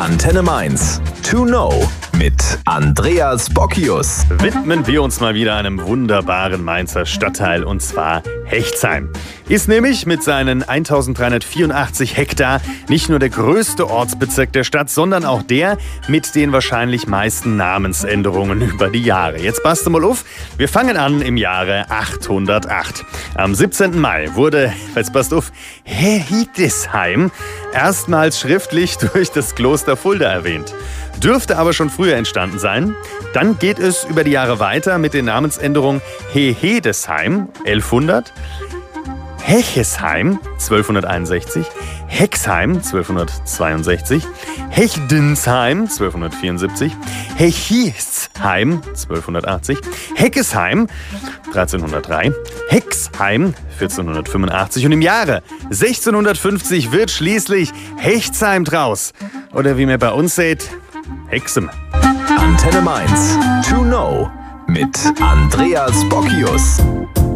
Antenne Mainz. To know mit Andreas Bockius. Widmen wir uns mal wieder einem wunderbaren Mainzer Stadtteil, und zwar Hechtsheim. Ist nämlich mit seinen 1384 Hektar nicht nur der größte Ortsbezirk der Stadt, sondern auch der mit den wahrscheinlich meisten Namensänderungen über die Jahre. Jetzt passt mal auf, wir fangen an im Jahre 808. Am 17. Mai wurde, jetzt passt auf, Hildesheim erstmals schriftlich durch das Kloster Fulda erwähnt. Dürfte aber schon früher entstanden sein. Dann geht es über die Jahre weiter mit den Namensänderungen Hehedesheim 1100, Hechesheim 1261, Hexheim 1262, Hechdensheim 1274, Hechisheim 1280, Heckesheim 1303, Hexheim 1485 und im Jahre 1650 wird schließlich Hechtsheim draus. Oder wie man bei uns sagt, Hexem. Antenne Mainz. To know mit Andreas Bockius.